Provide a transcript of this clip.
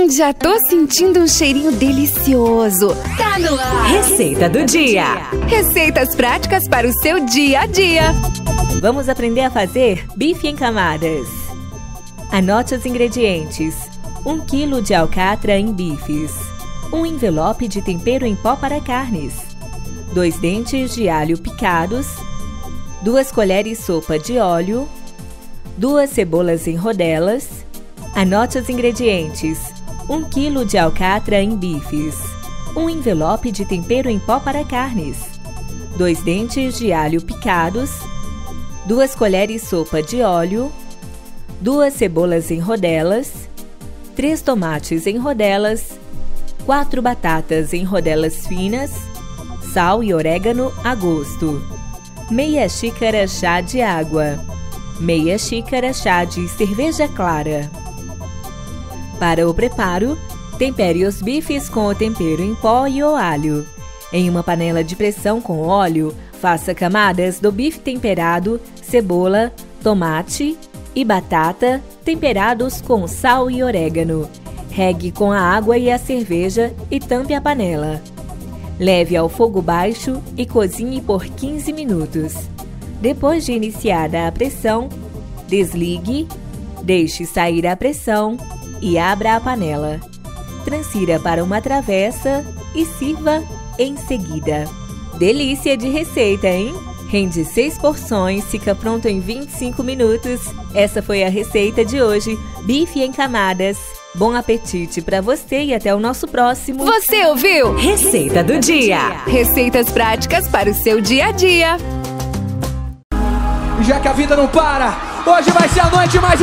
Já tô sentindo um cheirinho delicioso. Tá no ar! Receita do dia. Receitas práticas para o seu dia a dia. Vamos aprender a fazer bife em camadas. Anote os ingredientes: 1 kg de alcatra em bifes, um envelope de tempero em pó para carnes, 2 dentes de alho picados, 2 colheres sopa de óleo, 2 cebolas em rodelas. Anote os ingredientes: 1 kg de alcatra em bifes, um envelope de tempero em pó para carnes, 2 dentes de alho picados, 2 colheres sopa de óleo, 2 cebolas em rodelas, 3 tomates em rodelas, 4 batatas em rodelas finas, sal e orégano a gosto, meia xícara chá de água, meia xícara chá de cerveja clara. Para o preparo, tempere os bifes com o tempero em pó e o alho. Em uma panela de pressão com óleo, faça camadas do bife temperado, cebola, tomate e batata temperados com sal e orégano. Regue com a água e a cerveja e tampe a panela. Leve ao fogo baixo e cozinhe por 15 minutos. Depois de iniciada a pressão, desligue, deixe sair a pressão e abra a panela. Transfira para uma travessa e sirva em seguida. Delícia de receita, hein? Rende 6 porções, fica pronto em 25 minutos. Essa foi a receita de hoje, bife em camadas. Bom apetite para você e até o nosso próximo. Você ouviu? Receita do dia. Receitas práticas para o seu dia a dia. Já que a vida não para, hoje vai ser a noite mais